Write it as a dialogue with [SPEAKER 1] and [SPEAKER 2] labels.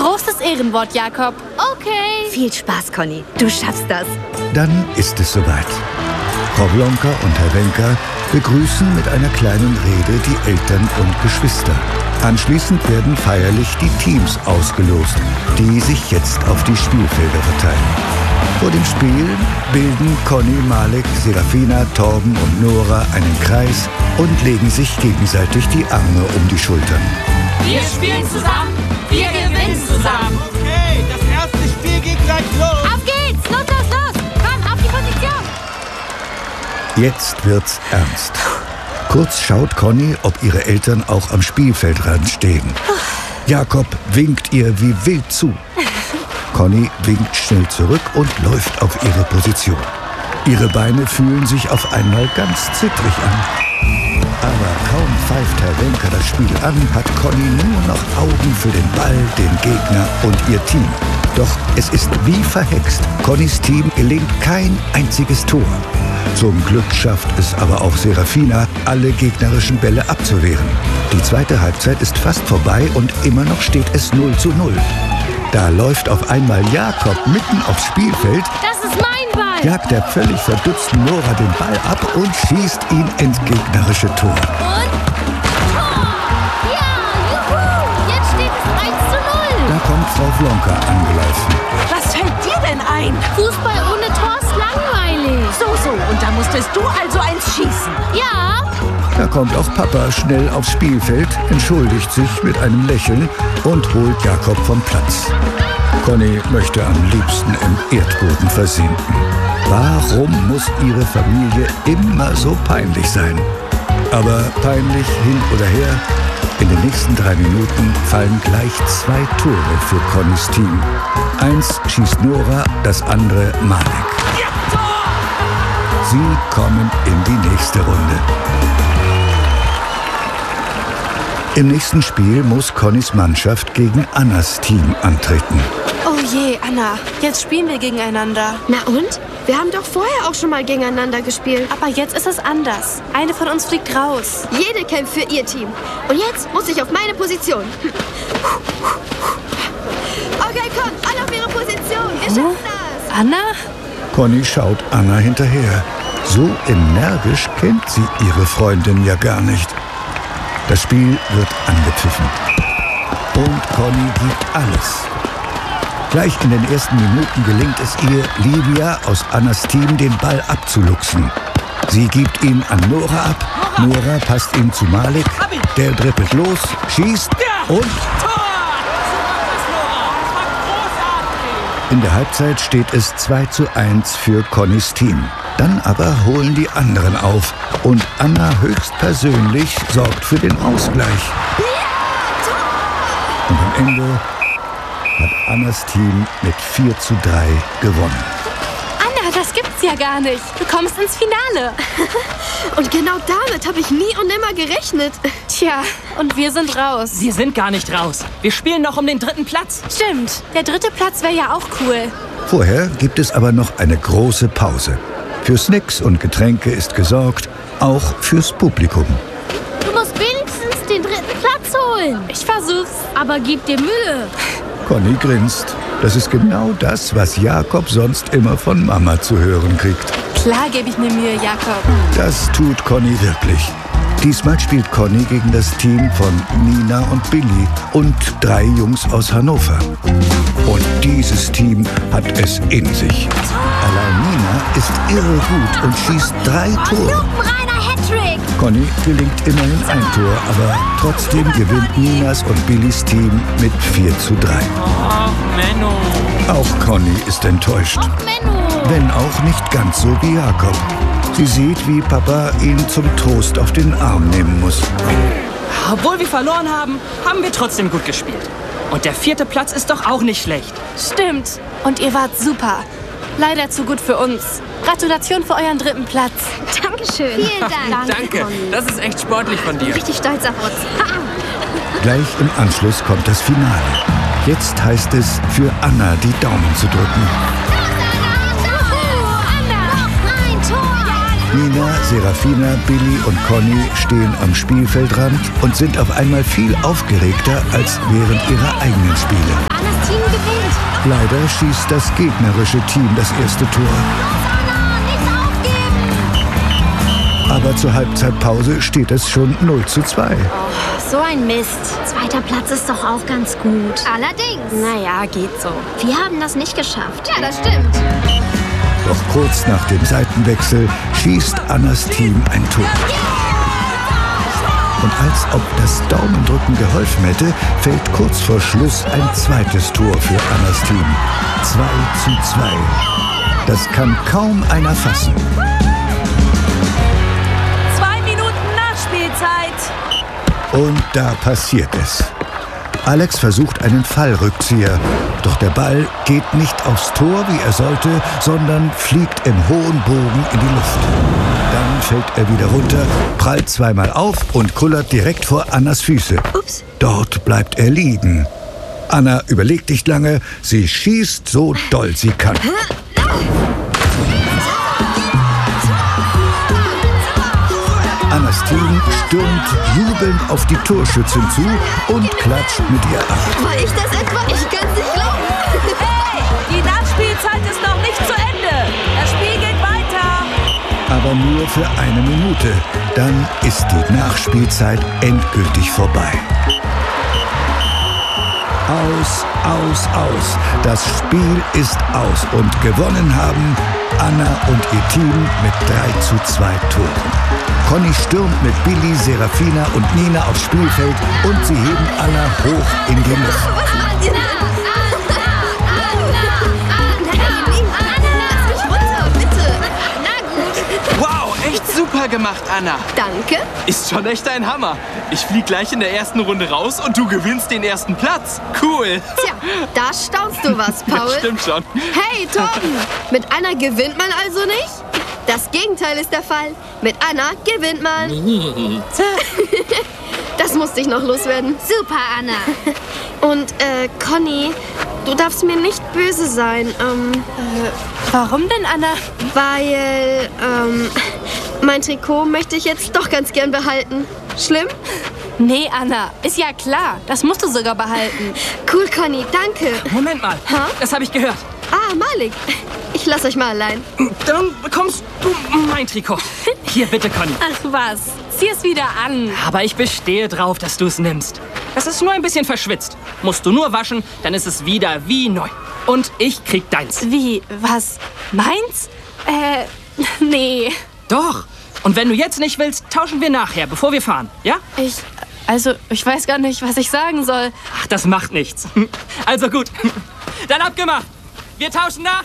[SPEAKER 1] Großes Ehrenwort, Jakob. Okay.
[SPEAKER 2] Viel Spaß, Conny. Du schaffst das.
[SPEAKER 3] Dann ist es soweit. Frau Blonka und Herr Wenker begrüßen mit einer kleinen Rede die Eltern und Geschwister. Anschließend werden feierlich die Teams ausgelost, die sich jetzt auf die Spielfelder verteilen. Vor dem Spiel bilden Conny, Malek, Serafina, Torben und Nora einen Kreis und legen sich gegenseitig die Arme um die Schultern.
[SPEAKER 4] Wir spielen zusammen, wir gewinnen zusammen.
[SPEAKER 5] Okay, das erste Spiel geht gleich los.
[SPEAKER 1] Auf geht's! Los, los, los! Komm, auf die Position!
[SPEAKER 3] Jetzt wird's ernst. Kurz schaut Conny, ob ihre Eltern auch am Spielfeldrand stehen. Jakob winkt ihr wie wild zu. Conny winkt schnell zurück und läuft auf ihre Position. Ihre Beine fühlen sich auf einmal ganz zittrig an. Aber kaum pfeift Herr Wenker das Spiel an, hat Conny nur noch Augen für den Ball, den Gegner und ihr Team. Doch es ist wie verhext. Connys Team gelingt kein einziges Tor. Zum Glück schafft es aber auch Serafina, alle gegnerischen Bälle abzuwehren. Die zweite Halbzeit ist fast vorbei und immer noch steht es 0:0. Da läuft auf einmal Jakob mitten aufs Spielfeld,
[SPEAKER 1] Das ist mein Ball!
[SPEAKER 3] jagt der völlig verdutzten Nora den Ball ab und schießt ihn ins gegnerische Tor.
[SPEAKER 1] Und Tor! Ja, juhu! Jetzt steht es 1:0.
[SPEAKER 3] Da kommt Frau Blonka angelaufen.
[SPEAKER 6] Was fällt dir denn ein?
[SPEAKER 1] Fußball ohne Tor ist langweilig.
[SPEAKER 6] So, und da musstest du also eins schießen.
[SPEAKER 1] Ja,
[SPEAKER 3] Da kommt auch Papa schnell aufs Spielfeld, entschuldigt sich mit einem Lächeln und holt Jakob vom Platz. Conny möchte am liebsten im Erdboden versinken. Warum muss ihre Familie immer so peinlich sein? Aber peinlich hin oder her, in den nächsten 3 Minuten fallen gleich 2 Tore für Connys Team. Eins schießt Nora, das andere Malek. Sie kommen in die nächste Runde. Im nächsten Spiel muss Connys Mannschaft gegen Annas Team antreten.
[SPEAKER 7] Oh je, Anna, jetzt spielen wir gegeneinander.
[SPEAKER 8] Na und? Wir haben doch vorher auch schon mal gegeneinander gespielt.
[SPEAKER 7] Aber jetzt ist es anders. Eine von uns fliegt raus.
[SPEAKER 8] Jede kämpft für ihr Team. Und jetzt muss ich auf meine Position. Okay, komm, alle auf ihre Position. Wir schaffen das.
[SPEAKER 7] Anna?
[SPEAKER 3] Conny schaut Anna hinterher. So energisch kennt sie ihre Freundin ja gar nicht. Das Spiel wird angepfiffen. Und Conny gibt alles. Gleich in den ersten Minuten gelingt es ihr, Livia aus Annas Team den Ball abzuluxen. Sie gibt ihn an Nora ab. Nora passt ihn zu Malek. Der dribbelt los, schießt und... In der Halbzeit steht es 2:1 für Connys Team. Dann aber holen die anderen auf und Anna höchstpersönlich sorgt für den Ausgleich. Und am Ende hat Annas Team mit 4:3 gewonnen.
[SPEAKER 7] Anna, das gibt's ja gar nicht. Du kommst ins Finale.
[SPEAKER 8] Und genau damit habe ich nie und nimmer gerechnet.
[SPEAKER 7] Tja, und wir sind raus.
[SPEAKER 4] Wir sind gar nicht raus. Wir spielen noch um den 3. Platz.
[SPEAKER 7] Stimmt, der 3. Platz wäre ja auch cool.
[SPEAKER 3] Vorher gibt es aber noch eine große Pause. Für Snacks und Getränke ist gesorgt, auch fürs Publikum.
[SPEAKER 1] du musst wenigstens den 3. Platz holen.
[SPEAKER 7] Ich versuch's.
[SPEAKER 1] Aber gib dir Mühe.
[SPEAKER 3] Conny grinst. Das ist genau das, was Jakob sonst immer von Mama zu hören kriegt.
[SPEAKER 7] Klar gebe ich mir Mühe, Jakob.
[SPEAKER 3] Das tut Conny wirklich. Diesmal spielt Conny gegen das Team von Nina und Billy und 3 Jungs aus Hannover. Und dieses Team hat es in sich. Allein Nina ist irre gut und schießt 3 Tore.
[SPEAKER 1] Reiner Hattrick.
[SPEAKER 3] Conny gelingt immerhin ein Tor, aber trotzdem gewinnt Ninas und Billys Team mit 4:3.
[SPEAKER 4] Oh, Menno.
[SPEAKER 3] Auch Conny ist enttäuscht.
[SPEAKER 1] Menno.
[SPEAKER 3] Wenn auch nicht ganz so wie Jakob. Sie sieht, wie Papa ihn zum Trost auf den Arm nehmen muss.
[SPEAKER 4] Obwohl wir verloren haben, haben wir trotzdem gut gespielt. Und der 4. Platz ist doch auch nicht schlecht.
[SPEAKER 7] Stimmt. Und ihr wart super. Leider zu gut für uns. Gratulation für euren 3. Platz.
[SPEAKER 8] Dankeschön.
[SPEAKER 1] Vielen Dank.
[SPEAKER 4] Danke, das ist echt sportlich von dir.
[SPEAKER 8] Richtig stolz auf uns.
[SPEAKER 3] Gleich im Anschluss kommt das Finale. Jetzt heißt es, für Anna die Daumen zu drücken.
[SPEAKER 1] Anna. Noch ein Tor.
[SPEAKER 3] Nina, Serafina, Billy und Conny stehen am Spielfeldrand und sind auf einmal viel aufgeregter als während ihrer eigenen Spiele.
[SPEAKER 1] Annas Team gewinnt.
[SPEAKER 3] Leider schießt das gegnerische Team das erste Tor.
[SPEAKER 1] Anna, nicht aufgeben!
[SPEAKER 3] Aber zur Halbzeitpause steht es schon 0:2.
[SPEAKER 1] So ein Mist. Zweiter Platz ist doch auch ganz gut. Allerdings.
[SPEAKER 7] Naja, geht so.
[SPEAKER 1] Wir haben das nicht geschafft. Ja, das stimmt.
[SPEAKER 3] Doch kurz nach dem Seitenwechsel schießt Annas Team ein Tor. Und als ob das Daumendrücken geholfen hätte, fällt kurz vor Schluss ein zweites Tor für Annas Team. 2:2. Das kann kaum einer fassen.
[SPEAKER 6] 2 Minuten Nachspielzeit.
[SPEAKER 3] Und da passiert es. Alex versucht einen Fallrückzieher, doch der Ball geht nicht aufs Tor, wie er sollte, sondern fliegt im hohen Bogen in die Luft. Dann fällt er wieder runter, prallt zweimal auf und kullert direkt vor Annas Füße.
[SPEAKER 2] Ups.
[SPEAKER 3] Dort bleibt er liegen. Anna überlegt nicht lange, sie schießt so doll sie kann. Annas Team stürmt jubelnd auf die Torschützin zu und klatscht mit ihr ab.
[SPEAKER 8] War ich das etwa? Ich kann's nicht glauben.
[SPEAKER 6] Hey, die Nachspielzeit ist noch nicht zu Ende. Das Spiel geht weiter.
[SPEAKER 3] Aber nur für eine Minute. Dann ist die Nachspielzeit endgültig vorbei. Aus. Das Spiel ist aus und gewonnen haben Anna und ihr Team mit 3:2 Toren. Conny stürmt mit Billy, Serafina und Nina aufs Spielfeld und sie heben Anna hoch in die Luft.
[SPEAKER 8] Was macht ihr denn? Lass mich runter, bitte. Na gut.
[SPEAKER 5] Wow, echt super gemacht, Anna.
[SPEAKER 8] Danke.
[SPEAKER 5] Ist schon echt ein Hammer. Ich flieg gleich in der ersten Runde raus und du gewinnst den ersten Platz. Cool.
[SPEAKER 8] Tja, da staunst du was,
[SPEAKER 5] Ja,
[SPEAKER 8] Paul.
[SPEAKER 5] stimmt schon.
[SPEAKER 8] Hey, Torben. Mit Anna gewinnt man also nicht? Das Gegenteil ist der Fall. Mit Anna gewinnt man. Das musste ich noch loswerden.
[SPEAKER 1] Super, Anna.
[SPEAKER 8] Und, Conny, du darfst mir nicht böse sein.
[SPEAKER 7] Warum denn, Anna?
[SPEAKER 8] Weil, mein Trikot möchte ich jetzt doch ganz gern behalten. Schlimm?
[SPEAKER 7] Nee, Anna, ist ja klar. Das musst du sogar behalten.
[SPEAKER 8] Cool, Conny, danke.
[SPEAKER 4] Moment mal, das habe ich gehört.
[SPEAKER 8] Ah, Malik. Ich lass euch mal allein.
[SPEAKER 4] Dann bekommst du mein Trikot. Hier, bitte, Conny.
[SPEAKER 7] Ach was, zieh es wieder an.
[SPEAKER 4] Aber ich bestehe drauf, dass du es nimmst. Das ist nur ein bisschen verschwitzt. Musst du nur waschen, dann ist es wieder wie neu. Und ich krieg deins.
[SPEAKER 7] Wie, was? Meins? Nee.
[SPEAKER 4] Doch. Und wenn du jetzt nicht willst, tauschen wir nachher, bevor wir fahren. Ja?
[SPEAKER 7] Ich weiß gar nicht, was ich sagen soll.
[SPEAKER 4] Ach, das macht nichts. Also gut. Dann abgemacht. Wir tauschen nach.